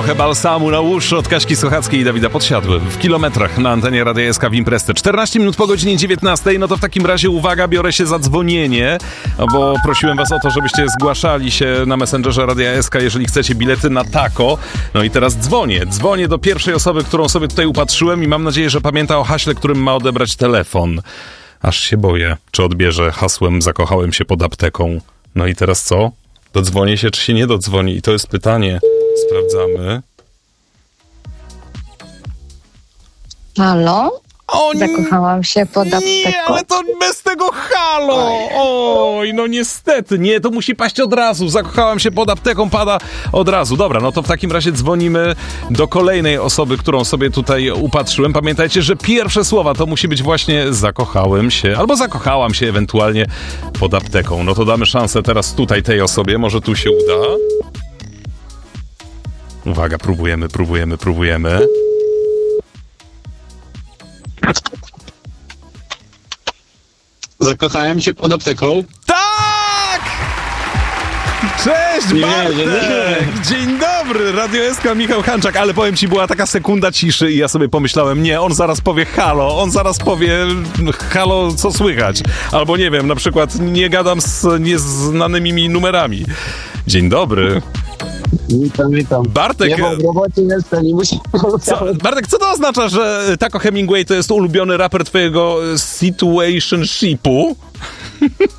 Trochę balsamu na uszy od Kaśki Sochackiej i Dawida Podsiadły w kilometrach na antenie Radia SK w Imprezce. 14 minut po godzinie 19, no to w takim razie uwaga, biorę się za dzwonienie, bo prosiłem was o to, żebyście zgłaszali się na Messengerze Radia SK, jeżeli chcecie bilety na Taco. No i teraz dzwonię do pierwszej osoby, którą sobie tutaj upatrzyłem i mam nadzieję, że pamięta o haśle, którym ma odebrać telefon. Aż się boję, czy odbierze hasłem "zakochałem się pod apteką". No i teraz co? Dodzwonię się, czy się nie dodzwoni? I to jest pytanie. Sprawdzamy. Halo? O, Zakochałam się pod apteką. Nie, ale to bez tego halo! Oj, no niestety, nie, to musi paść od razu. Zakochałam się pod apteką, pada od razu. Dobra, no to w takim razie dzwonimy do kolejnej osoby, którą sobie tutaj upatrzyłem. Pamiętajcie, że pierwsze słowa to musi być właśnie zakochałem się, albo zakochałam się ewentualnie pod apteką. No to damy szansę teraz tutaj tej osobie, może tu się uda. Uwaga, próbujemy. Zakochałem się pod apteką. Tak! Cześć, Bartek! Dzień dobry, Radio SK, Michał Hanczak, ale powiem ci, była taka sekunda ciszy i ja sobie pomyślałem, nie, on zaraz powie halo, on zaraz powie halo, co słychać? Albo nie wiem, na przykład nie gadam z nieznanymi mi numerami. Dzień dobry. Witam. Bartek, Ja w robocie jestem i muszę... Bartek, co to oznacza, że Taco Hemingway to jest ulubiony raper twojego situationshipu?